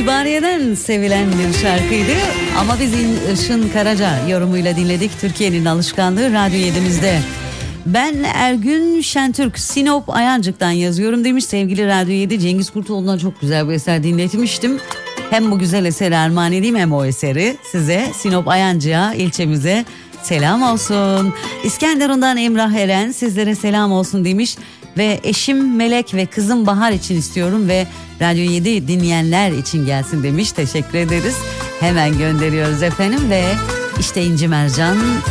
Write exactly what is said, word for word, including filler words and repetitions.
İbariye'den sevilen bir şarkıydı ama biz Işın Karaca yorumuyla dinledik. Türkiye'nin alışkanlığı Radyo yedimizde. Ben Ergün Şentürk, Sinop Ayancık'tan yazıyorum demiş. Sevgili Radyo yedi, Cengiz Kurtoğlu'ndan çok güzel bir eser dinletmiştim. Hem bu güzel eseri armağan edeyim hem o eseri size. Sinop Ayancık'a, ilçemize selam olsun. İskenderun'dan Emrah Eren sizlere selam olsun demiş. Ve eşim Melek ve kızım Bahar için istiyorum ve Radyo yedi dinleyenler için gelsin demiş. Teşekkür ederiz. Hemen gönderiyoruz efendim ve işte İnci Mercan